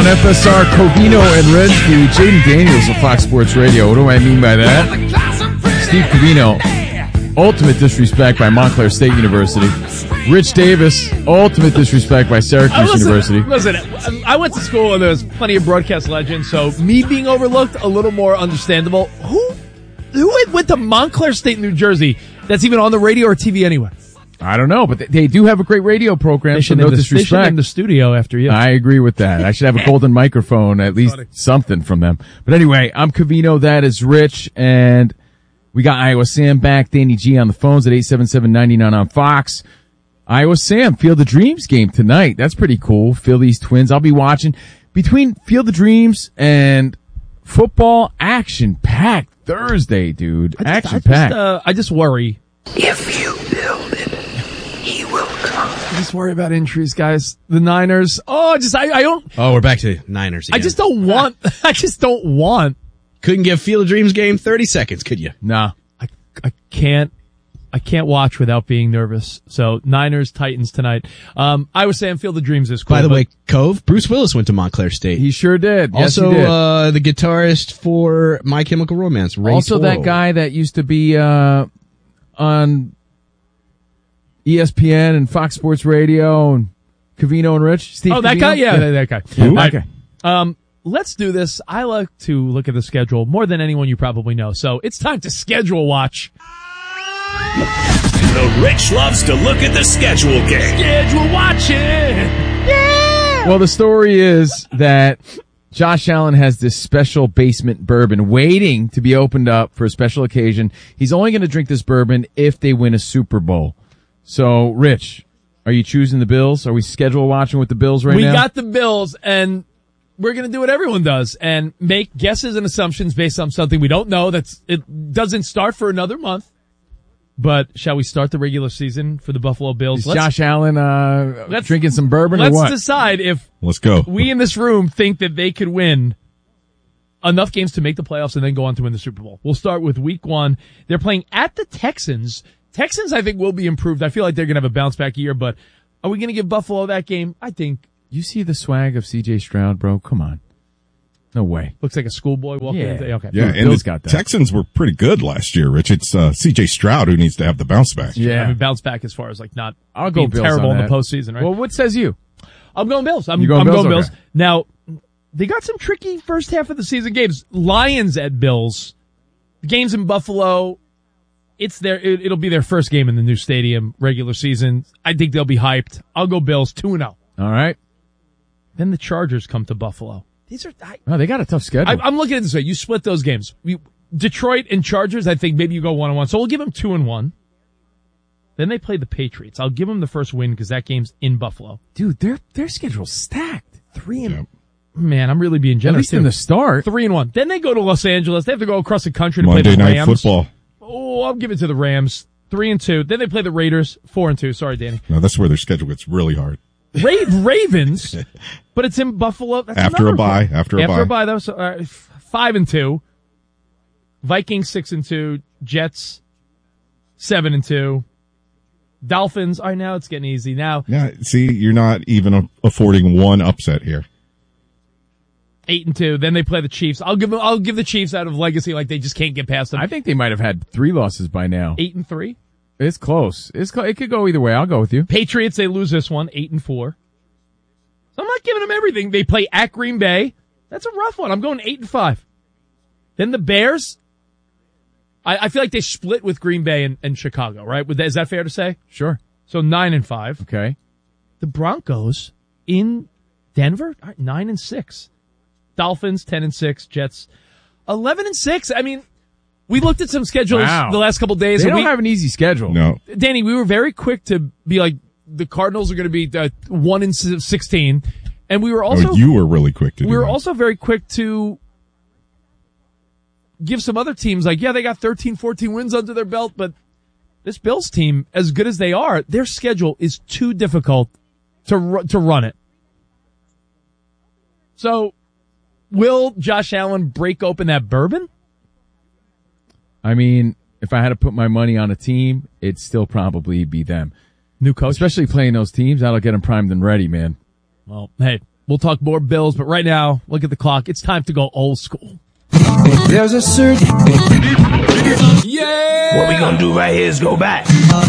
FSR, Covino and Rensky, Jaden Daniels of Fox Sports Radio. What do I mean by that? Steve Covino, ultimate disrespect by Montclair State University. Rich Davis, ultimate disrespect by Syracuse University. Listen, I went to school and there was plenty of broadcast legends, so me being overlooked, a little more understandable. Who went to Montclair State, New Jersey, that's even on the radio or TV anyway? I don't know, but they do have a great radio program, so no disrespect. They should in the studio after you. I agree with that. I should have a golden microphone, at least something from them. But anyway, I'm Covino, that is Rich, and we got Iowa Sam back, Danny G on the phones at 877-99 on Fox. Iowa Sam, Field of Dreams game tonight. That's pretty cool. Phillies, Twins. I'll be watching. Between Field of Dreams and football, action-packed Thursday, dude. Action-packed. I just worry. If you build it, he will come. I just worry about injuries, guys. The Niners. I don't. Oh, we're back to Niners again. I just don't want. Couldn't give Field of Dreams game 30 seconds, could you? Nah. I can't watch without being nervous. So Niners, Titans tonight. I was saying Field of Dreams is cool. By the way, Cove, Bruce Willis went to Montclair State. He sure did. Also, yes, he did. The guitarist for My Chemical Romance, Ray Also, Toro. that guy that used to be on ESPN and Fox Sports Radio and Covino and Rich. Steve that Covino? guy? Yeah, that guy. Who? Okay. Let's do this. I like to look at the schedule more than anyone you probably know. So it's time to schedule watch. The Rich loves to look at the schedule game. Schedule watching. Yeah. Well, the story is that Josh Allen has this special basement bourbon waiting to be opened up for a special occasion. He's only going to drink this bourbon if they win a Super Bowl. So, Rich, are you choosing the Bills? Are we schedule watching with the Bills right now? We got the Bills, and we're going to do what everyone does and make guesses and assumptions based on something we don't know. It doesn't start for another month. But shall we start the regular season for the Buffalo Bills? Is Josh Allen drinking some bourbon or what? Let's decide if Let's go. We in this room think that they could win enough games to make the playoffs and then go on to win the Super Bowl. We'll start with week 1. They're playing at the Texans. Texans, I think, will be improved. I feel like they're going to have a bounce-back year, but are we going to give Buffalo that game? I think. You see the swag of C.J. Stroud, bro? Come on. No way. Looks like a schoolboy walking into. Okay. Yeah, and Bill's the got that. Texans were pretty good last year, Rich. It's C.J. Stroud who needs to have the bounce back. Yeah. I mean, bounce back as far as not I'll being go Bills terrible on in the that. postseason, right? Well, what says you? I'm going Bills. I'm going going Bills? Bills. Okay. Now, they got some tricky first half of the season games. Lions at Bills. The game's in Buffalo. It'll be their first game in the new stadium, regular season. I think they'll be hyped. I'll go Bills 2-0. All right. Then the Chargers come to Buffalo. They got a tough schedule. I'm looking at it this way. You split those games. Detroit and Chargers, I think maybe you go 1-1. So we'll give them 2-1. Then they play the Patriots. I'll give them the first win because that game's in Buffalo. Dude, their schedule's stacked. 3-1. Man, I'm really being generous. At least in the start. 3-1. Then they go to Los Angeles. They have to go across the country to play Monday the Night Rams. Football. Oh, I'll give it to the Rams. 3-2. Then they play the Raiders. 4-2. Sorry, Danny. No, that's where their schedule gets really hard. Ravens, but it's in Buffalo. That's After a bye. After a bye, though. So 5-2. Vikings 6-2. Jets 7-2. Dolphins. All right, now it's getting easy. Now, Yeah, see, you're not even affording one upset here. 8-2. Then they play the Chiefs. I'll give the Chiefs out of legacy, like they just can't get past them. I think they might have had 3 losses by now. 8-3. It's close. It could go either way. I'll go with you. Patriots, they lose this one, 8-4. So I'm not giving them everything. They play at Green Bay. That's a rough one. I'm going 8-5. Then the Bears. I feel like they split with Green Bay and Chicago, right? Is that fair to say? Sure. So 9-5. Okay. The Broncos in Denver, 9-6. Dolphins 10-6. Jets 11-6. I mean, we looked at some schedules the last couple days. They don't have an easy schedule. No. Danny, we were very quick to be like, the Cardinals are going to be 1-16. And we were also, you were really quick to do we were that. also very quick to give some other teams like, they got 13, 14 wins under their belt, but this Bills team, as good as they are, their schedule is too difficult to run it. So, will Josh Allen break open that bourbon? I mean, if I had to put my money on a team, it'd still probably be them. New coach. Especially playing those teams, that'll get them primed and ready, man. Well, hey, We'll talk more Bills, but right now, look at the clock. It's time to go old school. There's a certain... Yeah! What we gonna do right here is go back.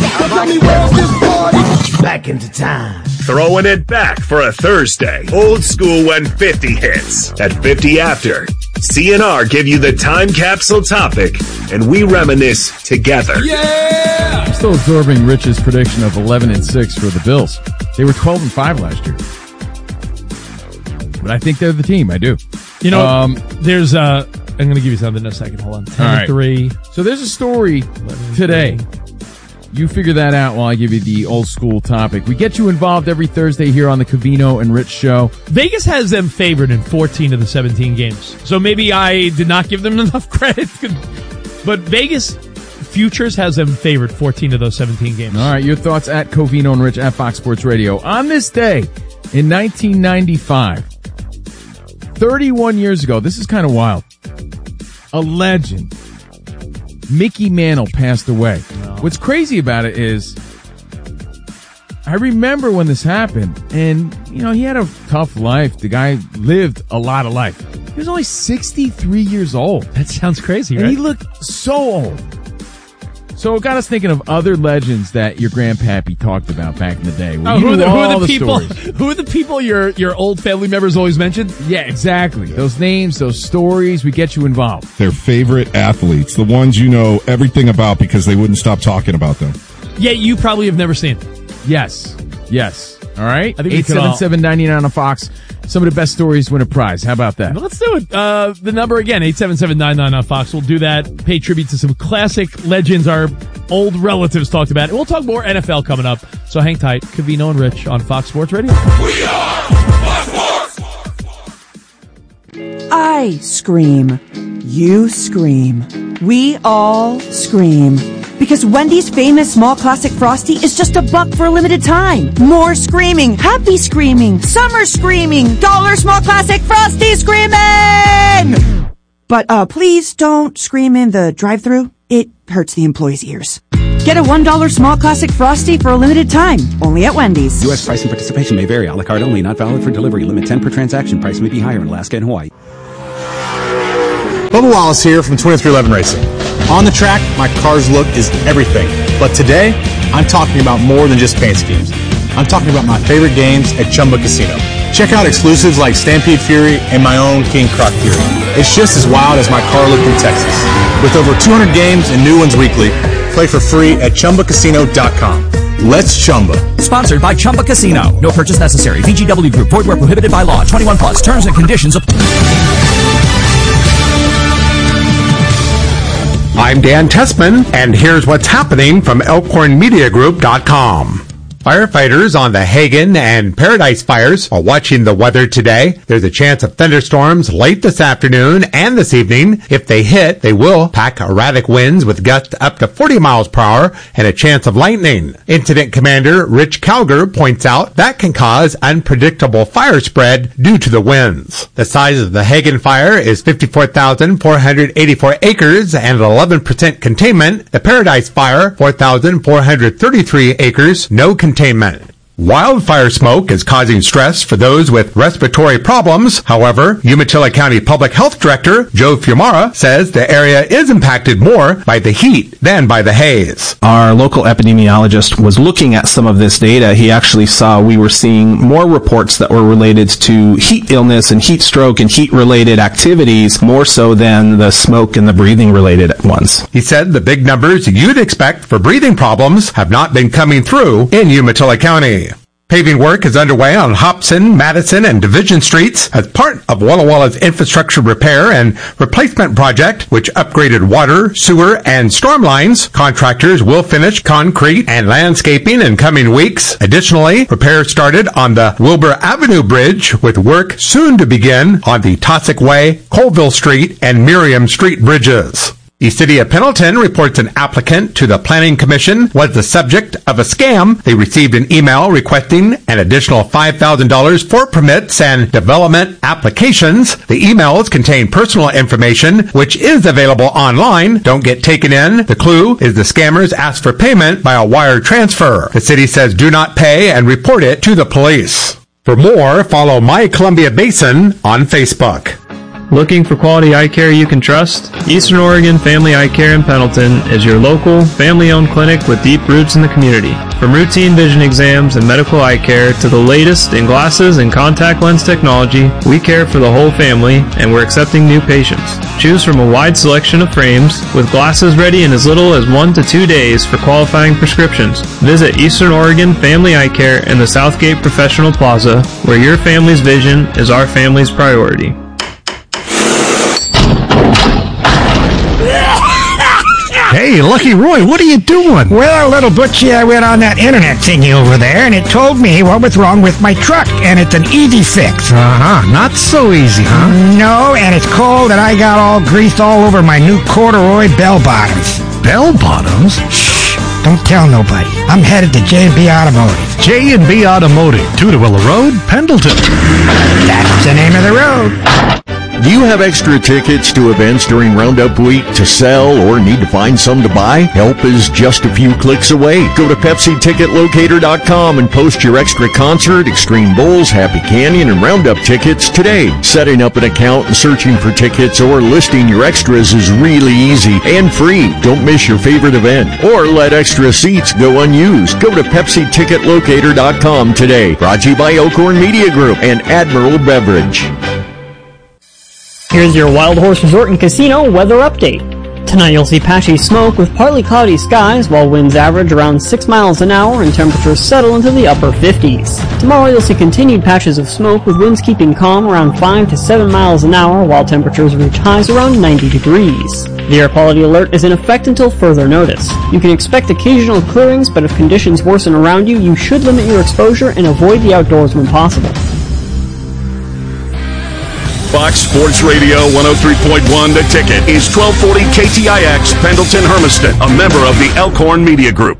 Back into time. Throwing it back for a Thursday. Old school when 50 hits. At 50 after, CNR give you the time capsule topic, and we reminisce together. I'm still absorbing Rich's prediction of 11-6 for the Bills. They were 12-5 last year. But I think they're the team. I do. You know, there's I'm going to give you something in a second. Hold on. 10-3. So there's a story today. You figure that out while I give you the old school topic. We get you involved every Thursday here on the Covino and Rich Show. Vegas has them favored in 14 of the 17 games. So maybe I did not give them enough credit. But Vegas Futures has them favored 14 of those 17 games. All right, your thoughts at Covino and Rich at Fox Sports Radio. On this day in 1995, 31 years ago, this is kind of wild, a legend, Mickey Mantle, passed away. No. What's crazy about it is, I remember when this happened, and, you know, he had a tough life. The guy lived a lot of life. He was only 63 years old. That sounds crazy, right? And he looked so old. So it got us thinking of other legends that your grandpappy talked about back in the day. Who are the people your old family members always mentioned? Yeah, exactly. Those names, those stories, we get you involved. Their favorite athletes, the ones you know everything about because they wouldn't stop talking about them. Yeah, you probably have never seen. Yes. All right. I think 877-99 on Fox. Some of the best stories win a prize. How about that? Let's do it. The number again, 877-99 on Fox. We'll do that. Pay tribute to some classic legends our old relatives talked about. And we'll talk more NFL coming up. So hang tight. Covino and Rich on Fox Sports Radio. We are Fox Sports. I scream. You scream. We all scream. Because Wendy's famous small classic Frosty is just $1 for a limited time. More screaming, happy screaming, summer screaming, dollar small classic Frosty screaming! But please don't scream in the drive-thru. It hurts the employees' ears. Get a $1 small classic Frosty for a limited time, only at Wendy's. U.S. price and participation may vary. A la carte only, not valid for delivery. Limit 10 per transaction. Price may be higher in Alaska and Hawaii. Bubba Wallace here from 2311 Racing. On the track, my car's look is everything. But today, I'm talking about more than just paint schemes. I'm talking about my favorite games at Chumba Casino. Check out exclusives like Stampede Fury and my own King Croc Fury. It's just as wild as my car looked in Texas. With over 200 games and new ones weekly, play for free at ChumbaCasino.com. Let's Chumba. Sponsored by Chumba Casino. No purchase necessary. VGW Group. Void where prohibited by law. 21 plus. Terms and conditions apply. I'm Dan Tessman, and here's what's happening from ElkhornMediaGroup.com. Firefighters on the Hagen and Paradise fires are watching the weather today. There's a chance of thunderstorms late this afternoon and this evening. If they hit, they will pack erratic winds with gusts up to 40 miles per hour and a chance of lightning. Incident Commander Rich Calger points out that can cause unpredictable fire spread due to the winds. The size of the Hagen fire is 54,484 acres and 11% containment. The Paradise fire, 4,433 acres, no containment. Wildfire smoke is causing stress for those with respiratory problems. However, Umatilla County Public Health Director Joe Fiumara says the area is impacted more by the heat than by the haze. Our local epidemiologist was looking at some of this data. He actually saw we were seeing more reports that were related to heat illness and heat stroke and heat-related activities more so than the smoke and the breathing-related ones. He said the big numbers you'd expect for breathing problems have not been coming through in Umatilla County. Paving work is underway on Hobson, Madison, and Division Streets as part of Walla Walla's infrastructure repair and replacement project, which upgraded water, sewer, and storm lines. Contractors will finish concrete and landscaping in coming weeks. Additionally, repairs started on the Wilbur Avenue Bridge, with work soon to begin on the Tosick Way, Colville Street, and Miriam Street bridges. The city of Pendleton reports an applicant to the Planning Commission was the subject of a scam. They received an email requesting an additional $5,000 for permits and development applications. The emails contain personal information, which is available online. Don't get taken in. The clue is the scammers asked for payment by a wire transfer. The city says do not pay and report it to the police. For more, follow My Columbia Basin on Facebook. Looking for quality eye care you can trust? Eastern Oregon Family Eye Care in Pendleton is your local, family-owned clinic with deep roots in the community. From routine vision exams and medical eye care to the latest in glasses and contact lens technology, we care for the whole family, and we're accepting new patients. Choose from a wide selection of frames, with glasses ready in as little as 1 to 2 days for qualifying prescriptions. Visit Eastern Oregon Family Eye Care in the Southgate Professional Plaza, where your family's vision is our family's priority. Hey, Lucky Roy, what are you doing? Well, little Butchie, I went on that internet thingy over there, and it told me what was wrong with my truck, and it's an easy fix. Not so easy, huh? No, and it's cold, and I got all grease all over my new corduroy bell bottoms. Bell bottoms? Shh, don't tell nobody. I'm headed to J&B Automotive. J&B Automotive, Tudorilla Road, Pendleton. That's the name of the road. Do you have extra tickets to events during Roundup Week to sell or need to find some to buy? Help is just a few clicks away. Go to PepsiTicketLocator.com and post your extra concert, Extreme Bowls, Happy Canyon, and Roundup tickets today. Setting up an account and searching for tickets or listing your extras is really easy and free. Don't miss your favorite event or let extra seats go unused. Go to PepsiTicketLocator.com today. Brought to you by Elkhorn Media Group and Admiral Beverage. Here's your Wild Horse Resort and Casino weather update. Tonight you'll see patchy smoke with partly cloudy skies, while winds average around 6 miles an hour and temperatures settle into the upper 50s. Tomorrow you'll see continued patches of smoke with winds keeping calm around 5 to 7 miles an hour, while temperatures reach highs around 90 degrees. The air quality alert is in effect until further notice. You can expect occasional clearings, but if conditions worsen around you, you should limit your exposure and avoid the outdoors when possible. Fox Sports Radio 103.1 The Ticket is 1240 KTIX Pendleton Hermiston, a member of the Elkhorn Media Group.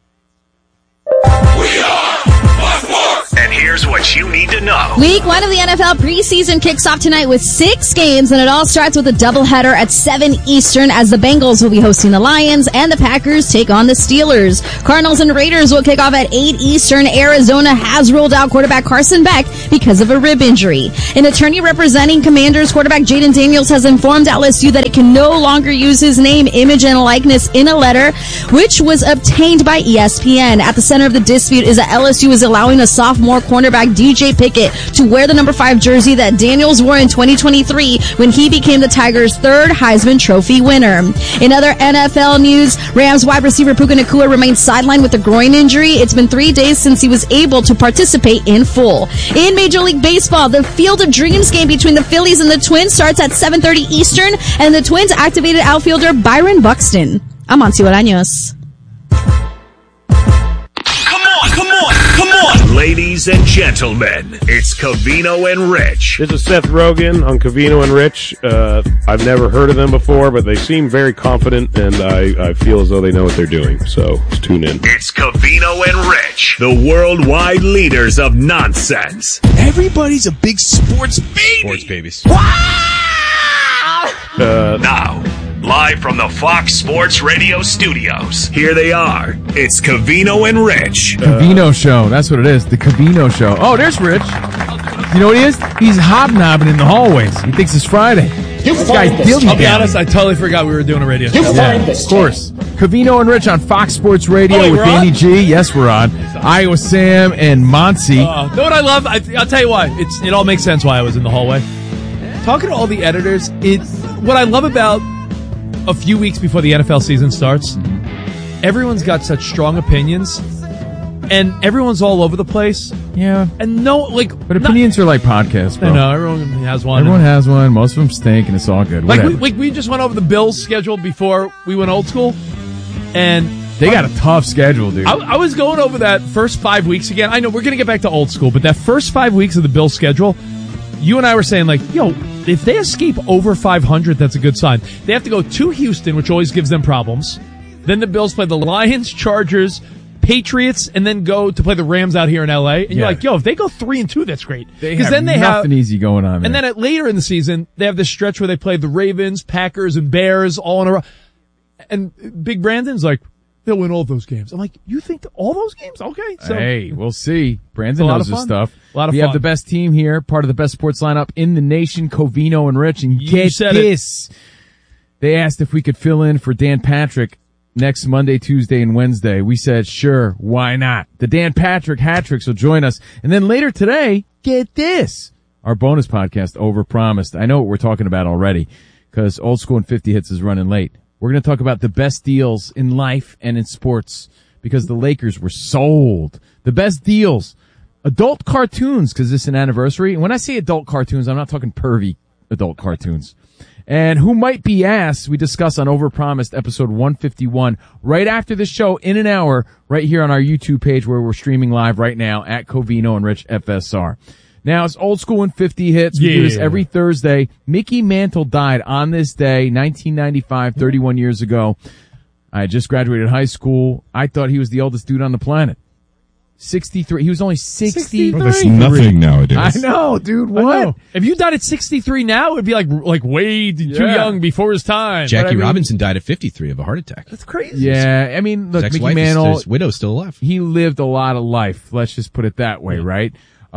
And here's what you need to know. Week 1 of the NFL preseason kicks off tonight with 6 games, and it all starts with a doubleheader at 7 Eastern as the Bengals will be hosting the Lions and the Packers take on the Steelers. Cardinals and Raiders will kick off at 8 Eastern. Arizona has ruled out quarterback Carson Beck because of a rib injury. An attorney representing Commanders quarterback Jaden Daniels has informed LSU that it can no longer use his name, image, and likeness in a letter, which was obtained by ESPN. At the center of the dispute is that LSU is allowing a sophomore cornerback DJ Pickett to wear the number 5 jersey that Daniels wore in 2023 when he became the Tigers' 3rd Heisman Trophy winner. In other NFL news, Rams wide receiver Puka Nacua remains sidelined with a groin injury. It's been 3 days since he was able to participate in full. In Major League Baseball, the Field of Dreams game between the Phillies and the Twins starts at 7:30 Eastern, and the Twins activated outfielder Byron Buxton. I'm Monty Bolaños. Ladies and gentlemen, it's Covino and Rich. This is Seth Rogen on Covino and Rich. I've never heard of them before, but they seem very confident, and I feel as though they know what they're doing. So let's tune in. It's Covino and Rich, the worldwide leaders of nonsense. Everybody's a big sports baby. Sports babies. Now, live from the Fox Sports Radio studios, here they are. It's Covino and Rich. Covino Show. That's what it is. The Covino Show. Oh, there's Rich. You know what he is? He's hobnobbing in the hallways. He thinks it's Friday. I'll be honest, I totally forgot we were doing a radio show. Of course. Covino and Rich on Fox Sports Radio with Danny G. Yes, we're on. Iowa Sam and Monty. You know what I love? I'll tell you why. It all makes sense why I was in the hallway. Talking to all the editors, what I love about a few weeks before the NFL season starts, everyone's got such strong opinions, and everyone's all over the place. Yeah. And but opinions are like podcasts, bro. I know, everyone has one. Everyone has one. Most of them stink, and it's all good. We just went over the Bills' schedule before we went old school, and they got a tough schedule, dude. I was going over that first 5 weeks again. I know we're going to get back to old school, but that first 5 weeks of the Bills' schedule, you and I were saying, if they escape over 500, that's a good sign. They have to go to Houston, which always gives them problems. Then the Bills play the Lions, Chargers, Patriots, and then go to play the Rams out here in L.A. And you're like, if they go 3-2, that's great. Because then they have nothing easy going on. And then later in the season, they have this stretch where they play the Ravens, Packers, and Bears all in a row. And Big Brandon's like, they'll win all those games. I'm like, you think all those games? Okay. So, hey, we'll see. Brandon a lot knows of his fun. stuff. A lot of we fun. have the best team here, part of the best sports lineup in the nation, Covino and Rich. And You get said it. this. They asked if we could fill in for Dan Patrick next Monday, Tuesday, and Wednesday. We said, sure, why not? The Dan Patrick Hat-Tricks will join us. And then later today, get this. Our bonus podcast, Overpromised. I know what we're talking about already because Old School and 50 Hits is running late. We're going to talk about the best deals in life and in sports because the Lakers were sold. The best deals. Adult cartoons because this is an anniversary. And when I say adult cartoons, I'm not talking pervy adult cartoons. And who might be asked, we discuss on Overpromised episode 151 right after the show in an hour right here on our YouTube page where we're streaming live right now at Covino and Rich FSR. Now, it's Old School and 50 Hits. We do this every Thursday. Mickey Mantle died on this day, 1995, 31 years ago. I just graduated high school. I thought he was the oldest dude on the planet. 63. He was only 63. Well, there's nothing nowadays. I know, dude. I What? know. If you died at 63 now, it'd be like way too young before his time. Jackie But I mean, Robinson died at 53 of a heart attack. That's crazy. Yeah, I mean, look, His Mickey ex-wife Mantle, his widow's still alive. he lived a lot of life. Let's just put it that way, right?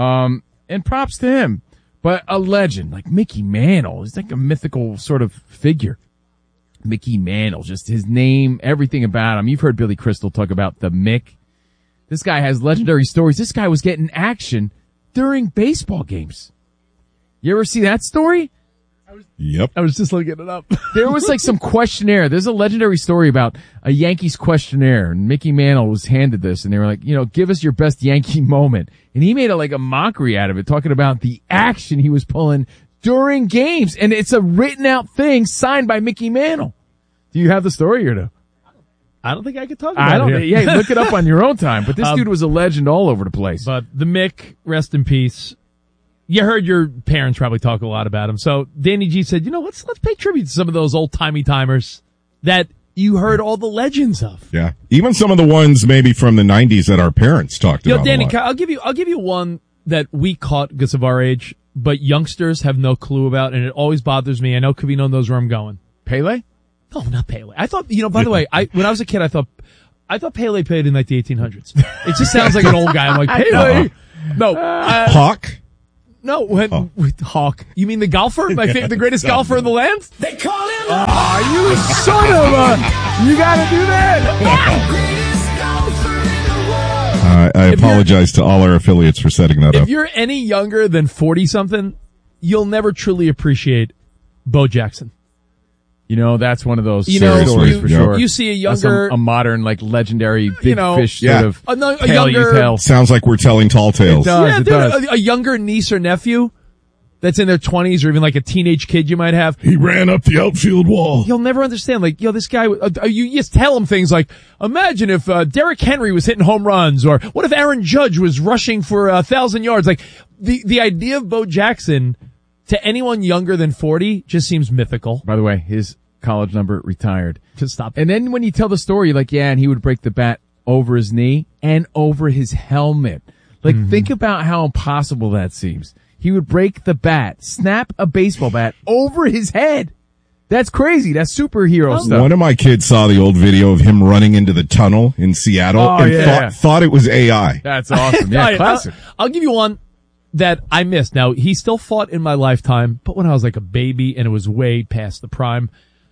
And props to him. But a legend, like Mickey Mantle, he's like a mythical sort of figure. Mickey Mantle, just his name, everything about him. You've heard Billy Crystal talk about the Mick. This guy has legendary stories. This guy was getting action during baseball games. You ever see that story? Yep. I was just looking it up. There was like some questionnaire. There's a legendary story about a Yankees questionnaire, and Mickey Mantle was handed this, and they were like, give us your best Yankee moment. And he made a mockery out of it, talking about the action he was pulling during games. And it's a written out thing signed by Mickey Mantle. Do you have the story or no? I don't think I could talk about I don't. it. Yeah, look it up on your own time. But this dude was a legend all over the place. But the Mick, rest in peace. You heard your parents probably talk a lot about him. So Danny G said, let's pay tribute to some of those old timey timers that you heard all the legends of. Yeah. Even some of the ones maybe from the 90s that our parents talked about. Danny, a lot. I'll give you one that we caught because of our age, but youngsters have no clue about, and it always bothers me. I know Covino knows where I'm going. Pele? No, not Pele. I thought, by the way, when I was a kid, I thought Pele played in like the 1800s. It just sounds like an old guy. I'm like, Pele? No. Hawk? No, with Hawk. You mean the golfer? The greatest golfer in the land? They call him you son of a... You gotta do that. I apologize to all our affiliates for setting that up. If you're any younger than 40-something, you'll never truly appreciate Bo Jackson. That's one of those stories for sure. You see a younger... a modern, legendary big fish sort of a tale you younger... tell. Sounds like we're telling tall tales. It does. A younger niece or nephew that's in their 20s or even like a teenage kid you might have. He ran up the outfield wall. You'll never understand. This guy, you just tell him things like, imagine if Derrick Henry was hitting home runs, or what if Aaron Judge was rushing for 1,000 yards? Like, the idea of Bo Jackson to anyone younger than 40 just seems mythical. By the way, his college number retired. Just stop. And then when you tell the story, and he would break the bat over his knee and over his helmet. Think about how impossible that seems. He would break the bat, snap a baseball bat over his head. That's crazy. That's superhero stuff. One of my kids saw the old video of him running into the tunnel in Seattle and thought it was AI. That's awesome. Yeah, classic. I'll give you one that I missed. Now, he still fought in my lifetime, but when I was like a baby and it was way past the prime.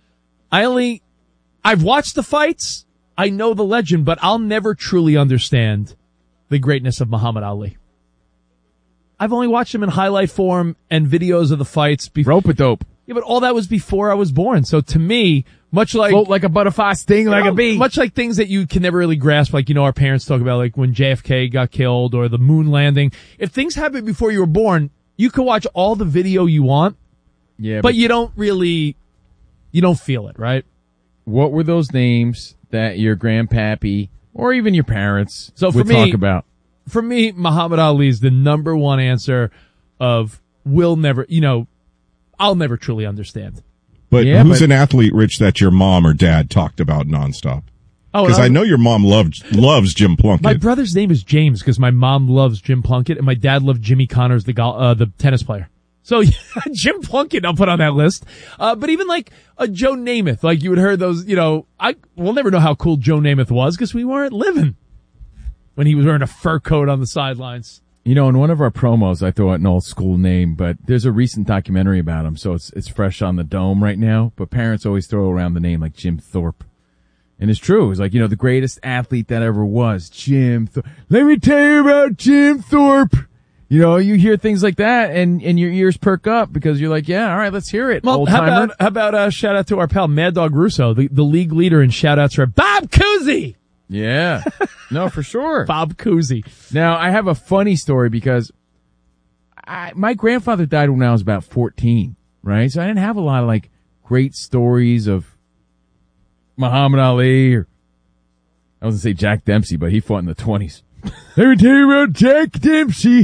I've watched the fights. I know the legend, but I'll never truly understand the greatness of Muhammad Ali. I've only watched him in highlight form and videos of the fights. Rope-a-dope. Yeah, but all that was before I was born. So to me, much like... Float like a butterfly, sting like a bee. Much like things that you can never really grasp, like, our parents talk about, like when JFK got killed or the moon landing. If things happened before you were born, you can watch all the video you want, but you don't feel it, right? What were those names that your grandpappy or even your parents would talk about? For me, Muhammad Ali is the number one answer of I'll never truly understand. But who's an athlete, Rich, that your mom or dad talked about nonstop? Because I know your mom loves Jim Plunkett. My brother's name is James because my mom loves Jim Plunkett and my dad loved Jimmy Connors, the tennis player. So Jim Plunkett I'll put on that list. But even like a Joe Namath, like you would heard those, we'll never know how cool Joe Namath was because we weren't living when he was wearing a fur coat on the sidelines. In one of our promos, I throw out an old school name, but there's a recent documentary about him, so it's fresh on the dome right now. But parents always throw around the name like Jim Thorpe. And it's true. It's like, the greatest athlete that ever was, Jim Thorpe. Let me tell you about Jim Thorpe. You hear things like that and your ears perk up because you're like, yeah, all right, let's hear it. Well, how about shout out to our pal Mad Dog Russo, the league leader in shout outs for Bob Cousy. Yeah. No, for sure. Bob Cousy. Now, I have a funny story because my grandfather died when I was about 14, right? So I didn't have a lot of like great stories of Muhammad Ali or I was going to say Jack Dempsey, but he fought in the 20s. Let me tell you about Jack Dempsey.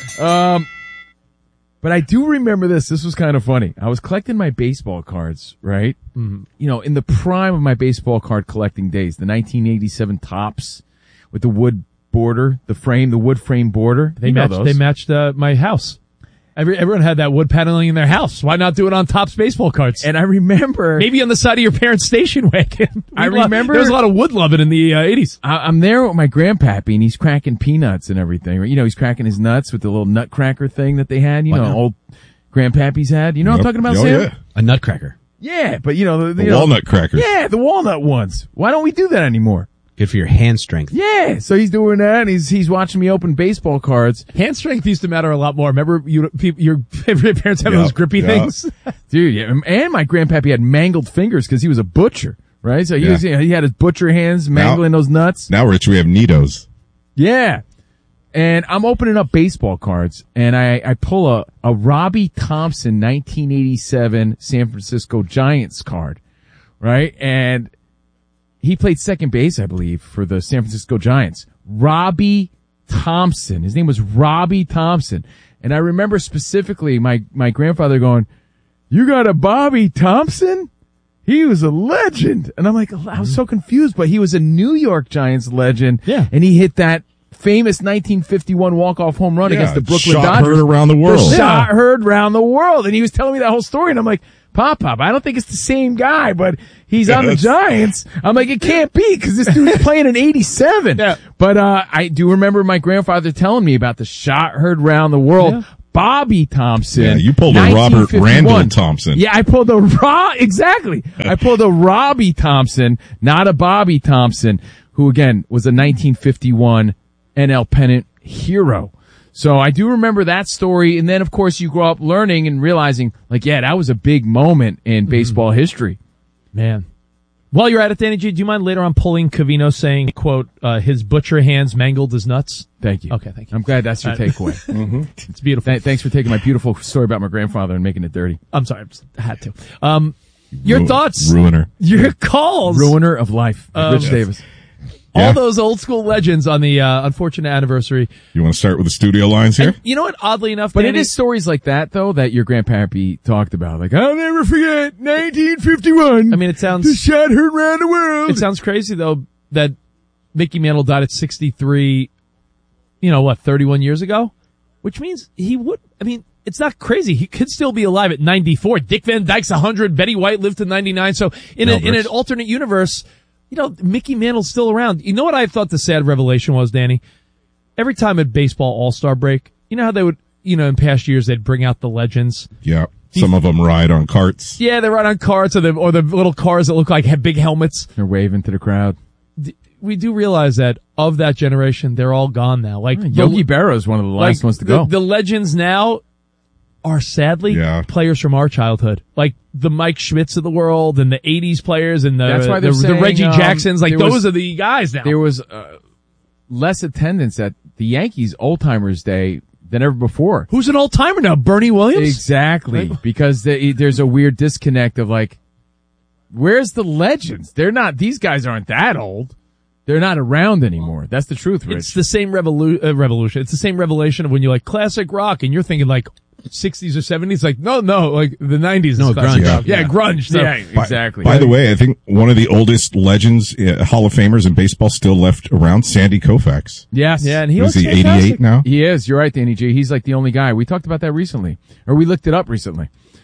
But I do remember this. This was kind of funny. I was collecting my baseball cards, right? Mm-hmm. In the prime of my baseball card collecting days, the 1987 Topps with the wood border, the wood frame border. They matched my house. Everyone had that wood paneling in their house. Why not do it on Topps baseball cards? And I remember maybe on the side of your parents' station wagon. I remember there was a lot of wood loving in the 80s. I'm there with my grandpappy and he's cracking peanuts and everything. He's cracking his nuts with the little nutcracker thing that they had. Old grandpappies had. You know what I'm talking about, Sam? Yeah. A nutcracker. Yeah, but the walnut crackers. Yeah, the walnut ones. Why don't we do that anymore? Good for your hand strength. Yeah, so he's doing that, and he's watching me open baseball cards. Hand strength used to matter a lot more. Remember, your parents having those grippy things, dude. Yeah, and my grandpappy had mangled fingers because he was a butcher, right? So he had his butcher hands mangling those nuts. Now, Rich, we have Nitos. Yeah, and I'm opening up baseball cards, and I pull a Robbie Thompson 1987 San Francisco Giants card, right? And he played second base, I believe, for the San Francisco Giants. Robbie Thompson. His name was Robbie Thompson. And I remember specifically my grandfather going, "You got a Bobby Thompson? He was a legend." And I'm like, I was so confused, but he was a New York Giants legend. Yeah. And he hit that famous 1951 walk-off home run against the Brooklyn Dodgers. Shot heard around the world. Shot heard around the world. And he was telling me that whole story, and I'm like, Pop, I don't think it's the same guy, but he's on the Giants. I'm like, it can't be because this dude's playing in 87. Yeah. But I do remember my grandfather telling me about the shot heard around the world. Yeah. Bobby Thompson. Yeah, you pulled a Robert Randall Thompson. Yeah, I pulled exactly. I pulled a Robbie Thompson, not a Bobby Thompson, who again was a 1951 NL pennant hero. So I do remember that story. And then, of course, you grow up learning and realizing, like, yeah, that was a big moment in baseball history. Man. While you're at it, Danny G, do you mind later on pulling Covino saying, quote, his butcher hands mangled his nuts? Thank you. Okay, thank you. I'm glad that's your takeaway. Mm-hmm. It's beautiful. Thanks for taking my beautiful story about my grandfather and making it dirty. I'm sorry. I had to. Your thoughts. Ruiner. Your calls. Ruiner of life. Rich Davis. All those old school legends on the unfortunate anniversary. You want to start with the studio lines here? And you know what? Oddly enough, but Danny, it is stories like that though that your grandpappy talked about. Like, I'll never forget 1951. I mean, it sounds the shot heard around the world. It sounds crazy though that Mickey Mantle died at 63. 31 years ago, which means he would. I mean, it's not crazy. He could still be alive at 94. Dick Van Dyke's 100. Betty White lived to 99. So in an alternate universe. Mickey Mantle's still around. You know what I thought the sad revelation was, Danny? Every time at baseball all-star break, you know how they would, in past years, they'd bring out the legends? Yeah. Some of them ride on carts. Yeah, they ride on carts or the little cars that look like have big helmets. They're waving to the crowd. We do realize that of that generation, they're all gone now. Like Yogi Berra is one of the last ones to go. The legends now are sadly players from our childhood, like the Mike Schmitz of the world and the 80s players and the Reggie Jacksons. Like those are the guys now. There was less attendance at the Yankees Old Timers Day than ever before. Who's an old timer now? Bernie Williams? Exactly. Right? Because there's a weird disconnect of like, where's the legends? These guys aren't that old. They're not around anymore. That's the truth, Rich. It's the same revolution. It's the same revelation of when you're like classic rock and you're thinking like, 60s or 70s? Like, no, like the 90s. No, is classic grunge. rock. Yeah, grunge. So. Yeah, exactly. By the way, I think one of the oldest legends, Hall of Famers in baseball still left around, Sandy Koufax. Yes. Yeah, and he Is looks he 88 fantastic. now? He is. You're right, Danny G. He's like the only guy. We talked about that recently, or we looked it up recently.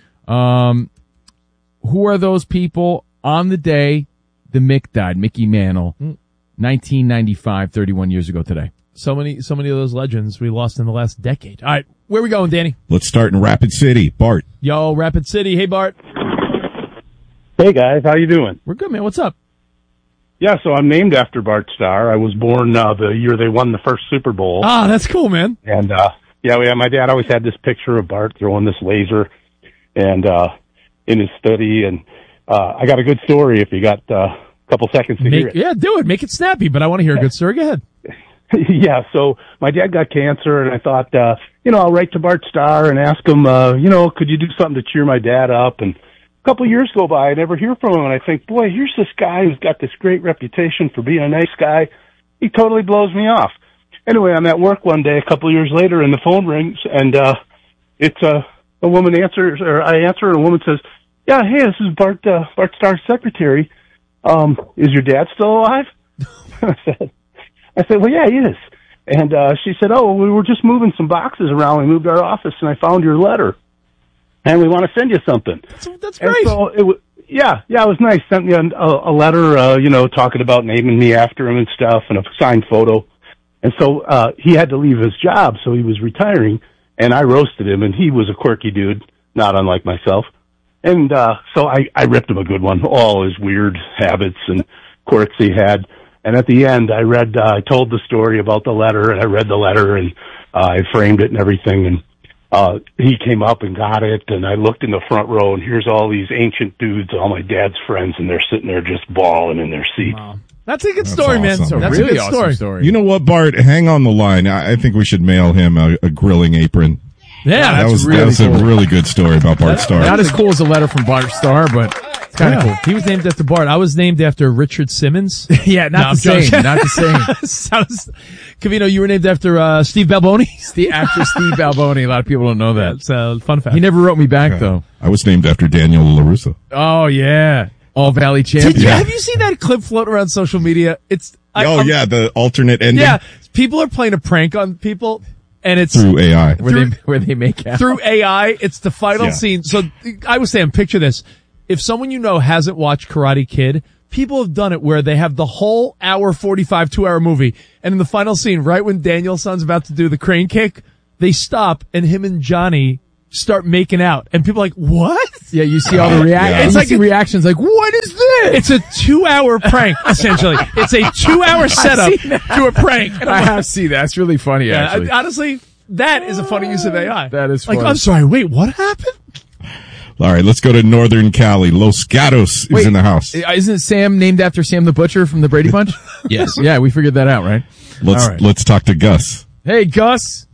Who are those people on the day the Mick died? Mickey Mantle, 1995, 31 years ago today. So many of those legends we lost in the last decade. All right, where we going, Danny? Let's start in Rapid City. Bart. Yo, Rapid City. Hey, Bart. Hey, guys. How you doing? We're good, man. What's up? Yeah, so I'm named after Bart Starr. I was born the year they won the first Super Bowl. Ah, that's cool, man. And, my dad always had this picture of Bart throwing this laser and in his study. And I got a good story if you got a couple seconds to hear it. Yeah, do it. Make it snappy, but I want to hear a good story. Go ahead. Yeah, so my dad got cancer, and I thought, I'll write to Bart Starr and ask him, could you do something to cheer my dad up? And a couple of years go by, I never hear from him, and I think, boy, here's this guy who's got this great reputation for being a nice guy. He totally blows me off. Anyway, I'm at work one day a couple of years later, and the phone rings, and it's a woman answers, or I answer, and a woman says, yeah, hey, this is Bart Starr's secretary. Is your dad still alive? I said, well, yeah, he is. And she said, oh, we were just moving some boxes around. We moved our office, and I found your letter. And we want to send you something. That's great. And so it was nice. Sent me a letter, talking about naming me after him and stuff, and a signed photo. And so he had to leave his job, so he was retiring, and I roasted him, and he was a quirky dude, not unlike myself. And so I ripped him a good one, all his weird habits and quirks he had. And at the end, I told the story about the letter, and I read the letter, and I framed it and everything, and he came up and got it, and I looked in the front row, and here's all these ancient dudes, all my dad's friends, and they're sitting there just bawling in their seats. Wow. That's a good story, man. Awesome. That's really a good awesome story. You know what, Bart? Hang on the line. I think we should mail him a grilling apron. Yeah, that was cool. a really good story about Bart Starr. Not as cool as a letter from Bart Starr, but it's kind of cool. He was named after Bart. I was named after Richard Simmons. Yeah, not the same. Covino, you were named after Steve Balboni? After Steve Balboni. A lot of people don't know that. It's a fun fact. He never wrote me back, though. I was named after Daniel LaRusso. Oh, yeah. All Valley champion. Have you seen that clip floating around social media? The alternate ending. Yeah, people are playing a prank on people. And it's through AI. Where they make out. Through AI, it's the final scene. So I was saying, picture this. If someone you know hasn't watched Karate Kid, people have done it where they have the whole hour 45, 2-hour movie. And in the final scene, right when Daniel-san's about to do the crane kick, they stop and him and Johnny start making out. And people are like, what? Yeah, you see all the reactions. It's like reactions like, what is this? It's a 2-hour prank, essentially. It's a 2-hour setup to a prank. And I have seen that. It's really funny, actually. Honestly, that is a funny use of AI. That is funny. Like, I'm sorry, wait, what happened? All right, let's go to Northern Cali. Los Gatos is in the house. Isn't Sam named after Sam the Butcher from the Brady Bunch? Yes. Yeah, we figured that out, right? Let's talk to Gus. Hey, Gus.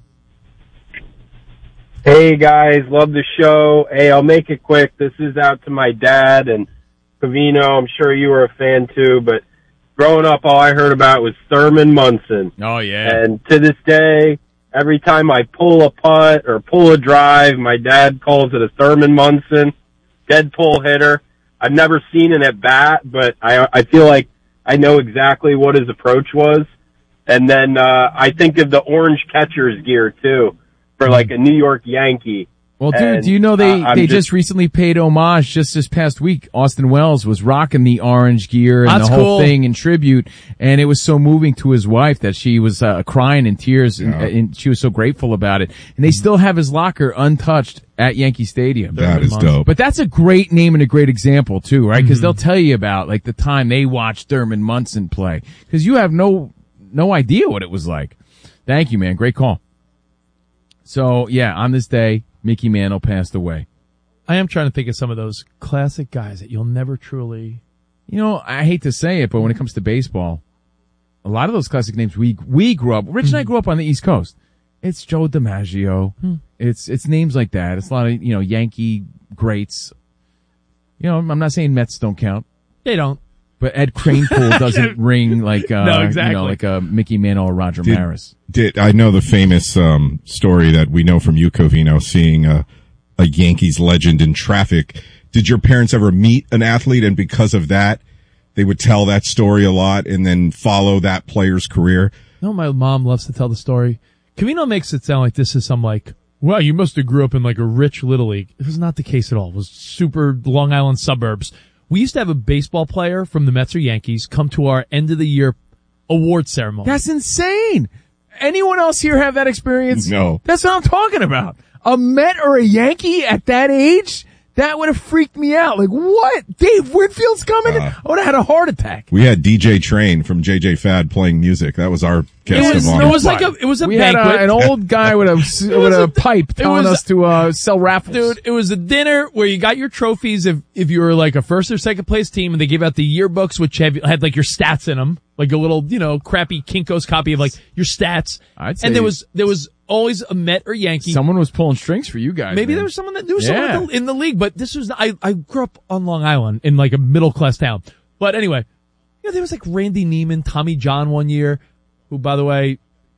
Hey, guys. Love the show. Hey, I'll make it quick. This is out to my dad and Covino. I'm sure you were a fan, too. But growing up, all I heard about was Thurman Munson. Oh, yeah. And to this day, every time I pull a putt or pull a drive, my dad calls it a Thurman Munson, dead pull hitter. I've never seen an at bat, but I feel like I know exactly what his approach was. And then I think of the orange catcher's gear, too, for like a New York Yankee. Well, dude, do you know they just recently paid homage just this past week? Austin Wells was rocking the orange gear and the whole thing in tribute, and it was so moving to his wife that she was crying in tears, and she was so grateful about it. And they still have his locker untouched at Yankee Stadium. That is dope. But that's a great name and a great example too, right? Because they'll tell you about like the time they watched Thurman Munson play, because you have no idea what it was like. Thank you, man. Great call. So yeah, on this day, Mickey Mantle passed away. I am trying to think of some of those classic guys that you'll never truly... You know, I hate to say it, but when it comes to baseball, a lot of those classic names we grew up... Rich and I grew up on the East Coast. It's Joe DiMaggio. It's names like that. It's a lot of, Yankee greats. I'm not saying Mets don't count. They don't. But Ed Kranepool doesn't ring like No, exactly. like a Mickey Mantle or Roger Maris. I know the famous story that we know from you, Covino, seeing a Yankees legend in traffic. Did your parents ever meet an athlete, and because of that, they would tell that story a lot and then follow that player's career? No, my mom loves to tell the story. Covino makes it sound like this is some like, wow, you must have grew up in like a rich Little League. It was not the case at all. It was super Long Island suburbs. We used to have a baseball player from the Mets or Yankees come to our end of the year award ceremony. That's insane. Anyone else here have that experience? No. That's what I'm talking about. A Met or a Yankee at that age? That would have freaked me out. Like, what? Dave Whitfield's coming? I would have had a heart attack. We had DJ Train from JJ Fad playing music. That was our guest of honor. It was a we banquet. Had an old guy with a pipe telling us to sell raffles. Dude, it was a dinner where you got your trophies if you were like a first or second place team, and they gave out the yearbooks which had like your stats in them, like a little, crappy Kinko's copy of like your stats. I'd say and there was always a Met or Yankee. Someone was pulling strings for you guys. Maybe man. there was someone that knew someone in the league, but this was, I grew up on Long Island in like a middle class town. But anyway, there was like Randy Neiman, Tommy John one year, who by the way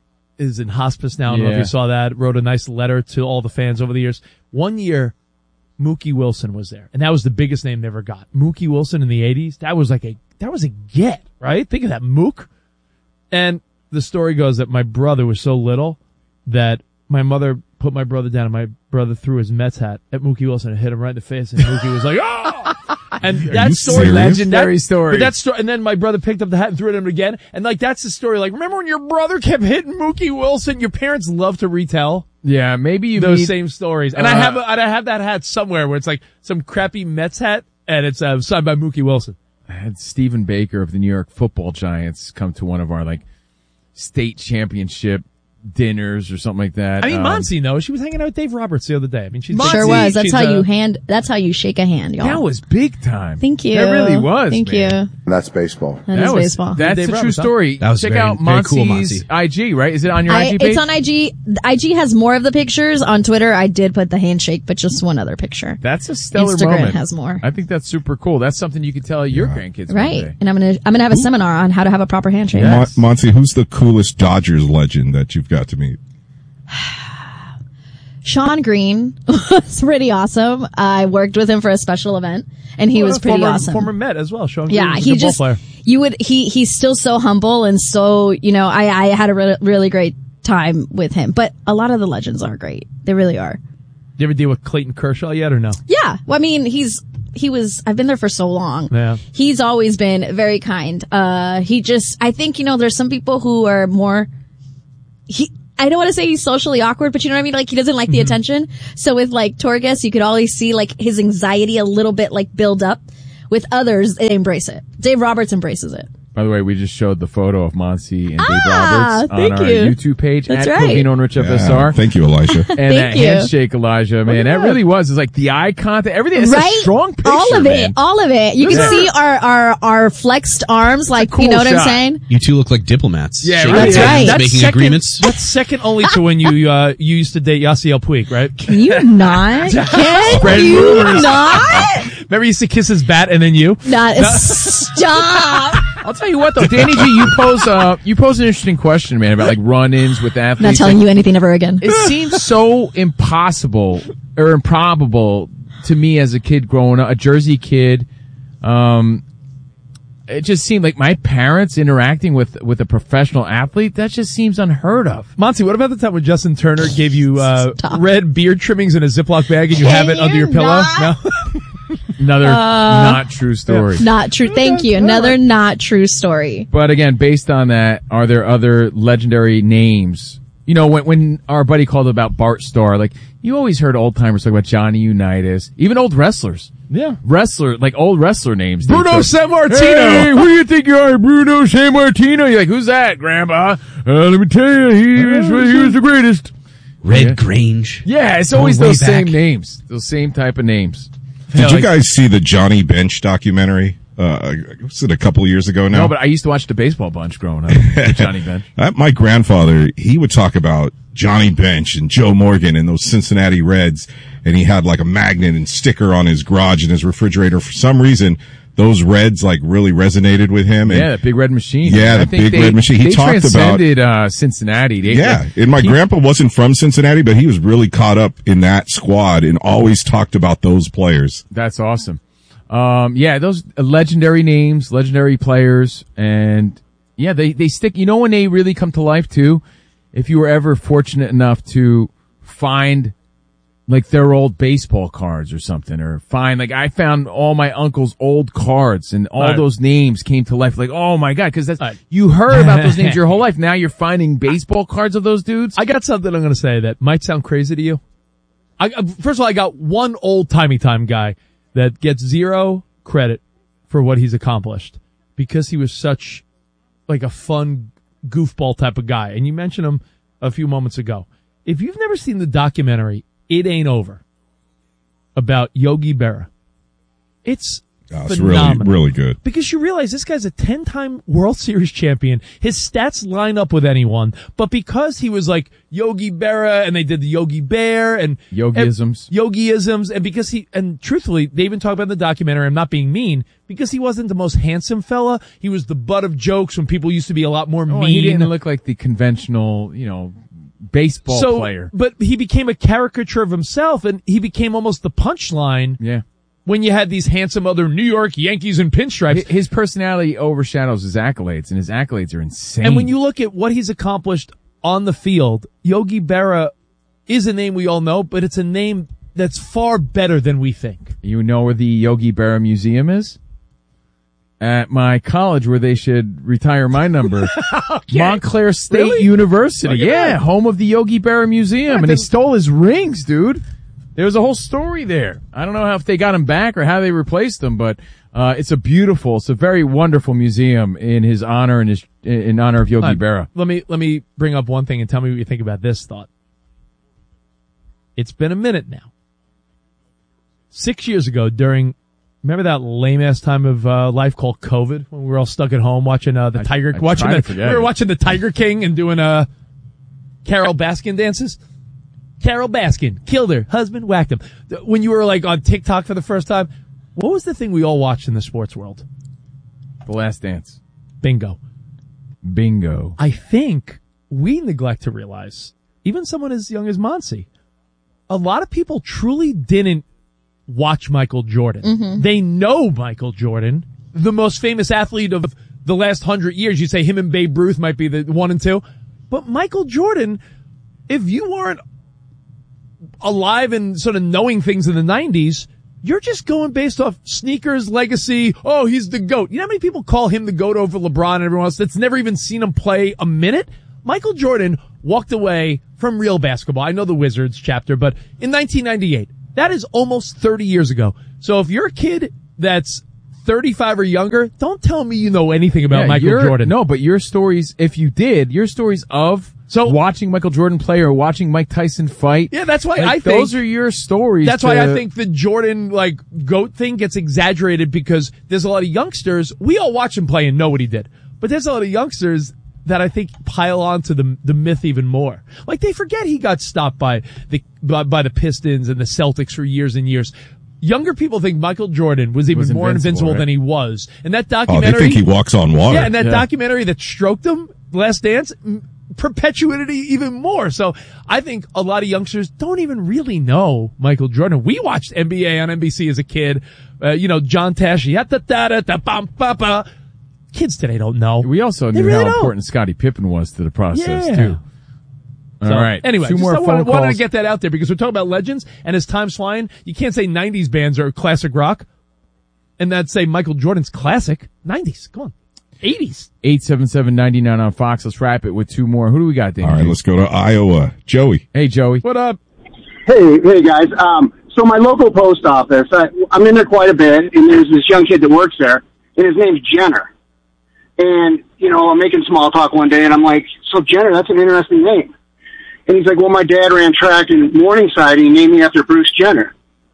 is in hospice now. I don't know if you saw that. Wrote a nice letter to all the fans over the years. One year, Mookie Wilson was there, and that was the biggest name they ever got. Mookie Wilson in the 80s, that was a get, right? Think of that, Mook. And the story goes that my brother was so little that my mother put my brother down, and my brother threw his Mets hat at Mookie Wilson and hit him right in the face, and Mookie was like, "Oh!" And that story, legendary story. But that story, and then my brother picked up the hat and threw it at him again, and like that's the story. Like, remember when your brother kept hitting Mookie Wilson? Your parents love to retell. Yeah, maybe you those meet, same stories. And I have that hat somewhere where it's like some crappy Mets hat, and it's signed by Mookie Wilson. I had Stephen Baker of the New York Football Giants come to one of our like state championship dinners or something like that. I mean, Monsi, though, she was hanging out with Dave Roberts the other day. I mean, she's sure was. That's how you shake a hand, y'all. That was big time. Thank you. That really was. Thank man. you. That's baseball. That is baseball. That's a true story. That was Check very, out very cool, Monsi's Monsi. IG, right? Is it on your IG page? It's on IG. IG has more of the pictures. On Twitter, I did put the handshake, but just one other picture. That's a stellar Instagram moment. has more. I think that's super cool. That's something you could tell your grandkids Right. one day. And I'm gonna have a seminar on how to have a proper handshake. Yes. Monty, who's the coolest Dodgers legend that you've got to meet? Sean Green was pretty awesome. I worked with him for a special event, and he was pretty awesome. Former Met as well. Sean Green Yeah, was a good ball player. He's still so humble, and so, I had a really great time with him. But a lot of the legends are great. They really are. Did you ever deal with Clayton Kershaw yet or no? Yeah. Well, I mean, I've been there for so long. Yeah. He's always been very kind. I think, there's some people who are more, I don't want to say he's socially awkward, but you know what I mean? Like, he doesn't like the attention. So with like Torges, you could always see like his anxiety a little bit like build up. With others, they embrace it. Dave Roberts embraces it. By the way, we just showed the photo of Monsi and Dave Roberts on our you. YouTube page That's at right. Covino and Rich FSR. Thank you, Elijah. And that handshake, Elijah, man, that really was. It's like the eye contact, everything. It's a strong picture, all of man. it. You can see our flexed arms, like, cool you know what shot. I'm saying? You two look like diplomats. Yeah, shaking right. hands, That's making second, agreements. That's second only to when you used to date Yasiel Puig, right? Can you not? Spread Can you rumors. not? Remember you used to kiss his bat and then you? Stop. I'll tell you what, though, Danny G, you pose an interesting question, man, about like run-ins with athletes. Not telling you anything ever again. It seems so impossible or improbable to me as a kid growing up, a Jersey kid. It just seemed like my parents interacting with a professional athlete. That just seems unheard of. Monty, what about the time when Justin Turner gave you red beard trimmings in a Ziploc bag and you have it under your pillow? No. Another not true story. Not true. Thank you. Another not true story. But again, based on that, are there other legendary names? You know, when our buddy called about Bart Starr, like, you always heard old timers talk about Johnny Unitas, even old wrestlers. Yeah. Old wrestler names. Bruno Sammartino. Hey, who do you think you are? Bruno Sammartino. You're like, who's that, Grandpa? Let me tell you, he was the greatest. Red Grange. Yeah, it's always those same names. Those same type of names. Did you guys see the Johnny Bench documentary? Was it a couple of years ago now? No, but I used to watch the baseball bunch growing up with Johnny Bench. My grandfather, he would talk about Johnny Bench and Joe Morgan and those Cincinnati Reds, and he had like a magnet and sticker on his garage and his refrigerator. For some reason, those Reds like really resonated with him. And, the Big Red Machine. Yeah, the Big Red Machine. He talked transcended Cincinnati. And my grandpa wasn't from Cincinnati, but he was really caught up in that squad and always talked about those players. That's awesome. Those legendary names, legendary players, and they stick. You know when they really come to life too? If you were ever fortunate enough to find like their old baseball cards or something, or find, like, I found all my uncle's old cards and all those names came to life. Like, oh my God, cause you heard about those names your whole life. Now you're finding baseball cards of those dudes. I got something I'm going to say that might sound crazy to you. First of all, I got one old timey time guy that gets zero credit for what he's accomplished because he was such like a fun goofball type of guy. And you mentioned him a few moments ago. If you've never seen the documentary, It Ain't Over, about Yogi Berra, it's phenomenal. Really good. Because you realize this guy's a 10-time World Series champion. His stats line up with anyone, but because he was like Yogi Berra and they did the Yogi Bear and Yogiisms, and because and truthfully, they even talk about in the documentary, I'm not being mean, because he wasn't the most handsome fella. He was the butt of jokes when people used to be a lot more mean. He didn't look like the conventional, baseball player. But he became a caricature of himself, and he became almost the punchline. Yeah. When you had these handsome other New York Yankees in pinstripes. His personality overshadows his accolades, and his accolades are insane. And when you look at what he's accomplished on the field, Yogi Berra is a name we all know, but it's a name that's far better than we think. You know where the Yogi Berra Museum is? At my college where they should retire my number. Okay. Montclair State University. Yeah, home of the Yogi Berra Museum. And they stole his rings, dude. There was a whole story there. I don't know if they got him back or how they replaced him, but it's a very wonderful museum in his honor and in honor of Yogi Berra. Let me bring up one thing and tell me what you think about this thought. It's been a minute now. 6 years ago, remember that lame ass time of life called COVID when we were all stuck at home watching the Tiger, we were watching the Tiger King and doing Carol Baskin dances. Carol Baskin killed her husband, whacked him. When you were like on TikTok for the first time, what was the thing we all watched in the sports world? The Last Dance. Bingo. I think we neglect to realize, even someone as young as Monsi, a lot of people truly didn't watch Michael Jordan. Mm-hmm. They know Michael Jordan, the most famous athlete of the last 100 years. You say him and Babe Ruth might be the 1 and 2. But Michael Jordan, if you weren't alive and sort of knowing things in the 90s, you're just going based off sneakers, legacy. Oh, he's the GOAT. You know how many people call him the GOAT over LeBron and everyone else that's never even seen him play a minute? Michael Jordan walked away from real basketball. I know the Wizards chapter, but in 1998, that is almost 30 years ago. So if you're a kid that's 35 or younger, don't tell me you know anything about Michael Jordan. No, but your stories, if you did, your stories of watching Michael Jordan play or watching Mike Tyson fight. Yeah, that's why I think those are your stories. That's why I think the Jordan GOAT thing gets exaggerated, because there's a lot of youngsters. We all watch him play and know what he did, but there's a lot of youngsters that I think pile onto the myth even more. Like, they forget he got stopped by the Pistons and the Celtics for years and years. Younger people think Michael Jordan was more invincible than he was. And that documentary... they think he walks on water. Yeah, and that documentary that stroked him, Last Dance, perpetuated it even more. So I think a lot of youngsters don't even really know Michael Jordan. We watched NBA on NBC as a kid. John Tesh, da-da-da-da-bum-ba-ba. Kids today don't know. We also knew how important Scottie Pippen was to the process, too. All right. Anyway, two more phone calls. Wanted to get that out there because we're talking about legends, and as time's flying, you can't say 90s bands are classic rock, and that's say Michael Jordan's classic. 90s, come on. 80s. 877-99 on Fox. Let's wrap it with two more. Who do we got, Dave? All right, let's go to Iowa. Joey. Hey, Joey. What up? Hey, guys. So my local post office, I'm in there quite a bit, and there's this young kid that works there, and his name's Jenner. And, I'm making small talk one day, and I'm like, so Jenner, that's an interesting name. And he's like, well, my dad ran track in Morningside, and he named me after Bruce Jenner.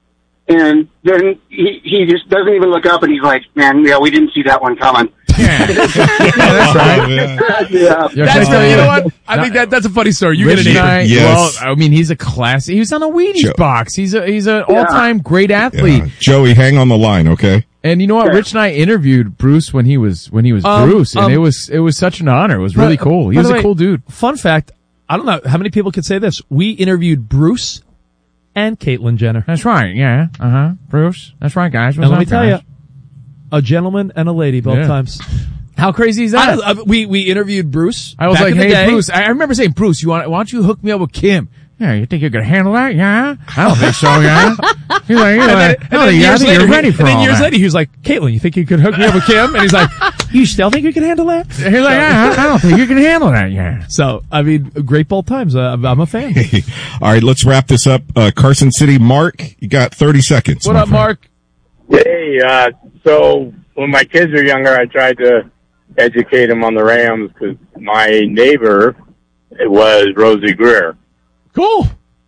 And then he just doesn't even look up, and he's like, man, yeah, we didn't see that one coming. Yeah, that's right. Yeah. You know what? I think that's a funny story. You're going to name it. Yes. Well, I mean, he's a classic. He was on a Wheaties box. He's an all-time great athlete. Yeah. Joey, hang on the line, okay? And you know what? Sure. Rich and I interviewed Bruce when he was Bruce, and it was such an honor. It was really cool. He was a cool dude. Fun fact, I don't know how many people could say this. We interviewed Bruce and Caitlyn Jenner. That's right. Yeah. Bruce. That's right, guys. And let me tell you, a gentleman and a lady both times. How crazy is that? We interviewed Bruce. I was back like, in the hey, day. Bruce. I remember saying, Bruce, why don't you hook me up with Kim? Yeah, you think you can handle that? Yeah? I don't think so, yeah? He's like, I think you're ready for all that. And then years later, he was like, Caitlyn, you think you could hook me up with Kim? And he's like, you still think you can handle that? He's like, I don't think you can handle that, yeah. So, I mean, great both times. I'm a fan. All right, let's wrap this up. Carson City, Mark, you got 30 seconds. What up, Mark? Hey, so when my kids were younger, I tried to educate them on the Rams because my neighbor was Rosie Greer. Cool.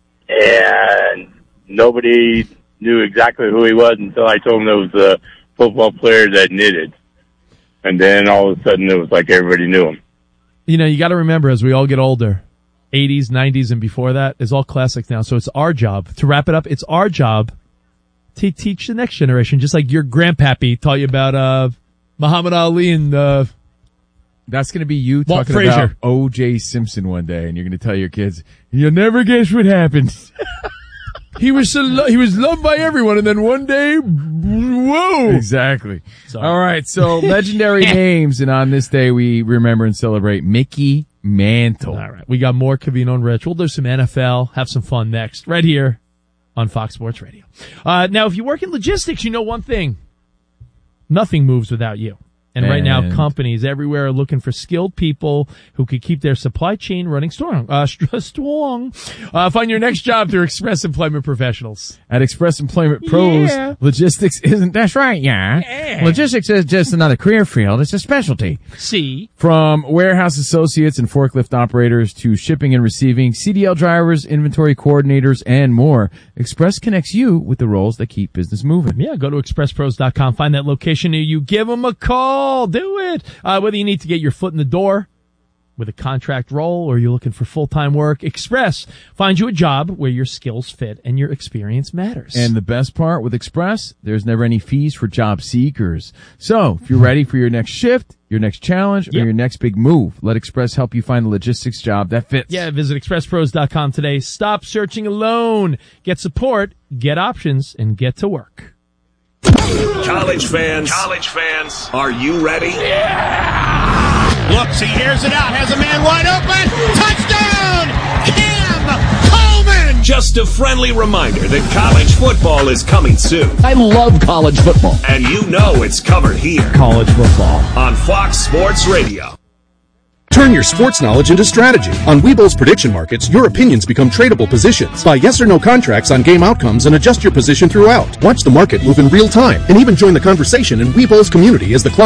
And nobody knew exactly who he was until I told him it was a football player that knitted. And then all of a sudden it was like everybody knew him. You know, you got to remember as we all get older, 80s, 90s, and before that is all classics now. So it's our job to wrap it up. It's our job to teach the next generation, just like your grandpappy taught you about Muhammad Ali and that's going to be you Walt talking Frazier. about O.J. Simpson one day, and you're going to tell your kids, you'll never guess what happened. He was loved by everyone, and then one day, whoa! Exactly. Sorry. All right, so legendary names, and on this day we remember and celebrate Mickey Mantle. All right, we got more Covino and Rich. We'll do some NFL, have some fun next, right here on Fox Sports Radio. Now, if you work in logistics, you know one thing. Nothing moves without you. And right now, companies everywhere are looking for skilled people who could keep their supply chain running strong. Find your next job through Express Employment Professionals. At Express Employment Pros, logistics isn't, that's right, yeah. Logistics is just another career field. It's a specialty. See? From warehouse associates and forklift operators to shipping and receiving, CDL drivers, inventory coordinators, and more, Express connects you with the roles that keep business moving. Yeah, go to expresspros.com, find that location near you, give them a call. Do it. Whether you need to get your foot in the door with a contract role or you're looking for full-time work, Express finds you a job where your skills fit and your experience matters. And the best part with Express, there's never any fees for job seekers. So if you're ready for your next shift, your next challenge, or your next big move, let Express help you find a logistics job that fits. Yeah, visit expresspros.com today. Stop searching alone. Get support, get options, and get to work. College fans, are you ready? Yeah! Looks, he airs it out, has a man wide open. Touchdown! Cam Coleman! Just a friendly reminder that college football is coming soon. I love college football. And you know it's covered here. College football. On Fox Sports Radio. Turn your sports knowledge into strategy. On Webull's prediction markets, your opinions become tradable positions. Buy yes or no contracts on game outcomes and adjust your position throughout. Watch the market move in real time and even join the conversation in Webull's community as the clock